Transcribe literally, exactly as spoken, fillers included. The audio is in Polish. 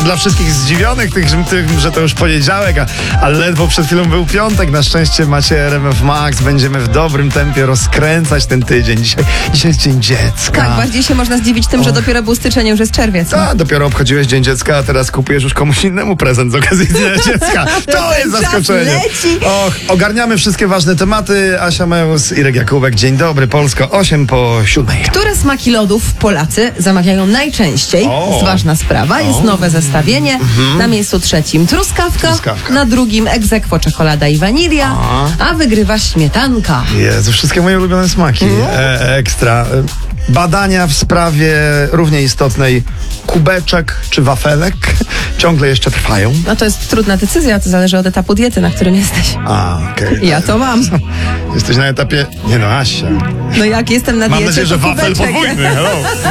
dla wszystkich zdziwionych, tych, tym, że to już poniedziałek, a, a ledwo przed chwilą był piątek. Na szczęście macie R M F Max. Będziemy w dobrym tempie rozkręcać ten tydzień. Dzisiaj, dzisiaj jest Dzień Dziecka. Tak, bardziej się można zdziwić tym, że dopiero był styczeń, już jest czerwiec. Tak, dopiero obchodziłeś Dzień Dziecka, a teraz kupujesz już komuś innemu prezent z okazji Dnia Dziecka. To jest zaskoczenie. Leci. Och, ogarniamy wszystkie ważne tematy. Asia Meus, Irek Jakubek. Dzień dobry, Polsko. osiem po siódmej. Które smaki lodów Polacy zamawiają najczęściej? O. Jest ważna sprawa. Jest O. nowe zestawienie. Mhm. Na miejscu trzecim truskawka, Truskawka. na drugim egz aequo czekolada i wanilia, A. a wygrywa śmietanka. Jezu, wszystkie moje ulubione smaki. E, ekstra. E, Badania w sprawie równie istotnej kubeczek czy wafelek ciągle jeszcze trwają. No to jest trudna decyzja, to zależy od etapu diety, na którym jesteś. A, okej. Ja to mam. Jesteś na etapie... Nie no, Asia. No jak jestem na Mam diecie, nadzieję, że to wafel kubeczek. podwójny. Hello.